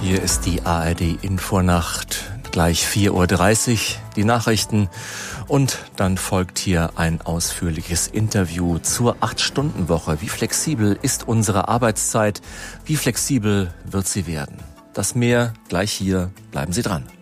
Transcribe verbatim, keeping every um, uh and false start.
Hier ist die A R D-Infonacht, gleich vier Uhr dreißig, die Nachrichten und dann folgt hier ein ausführliches Interview zur acht-Stunden-Woche. Wie flexibel ist unsere Arbeitszeit? Wie flexibel wird sie werden? Das mehr gleich hier. Bleiben Sie dran.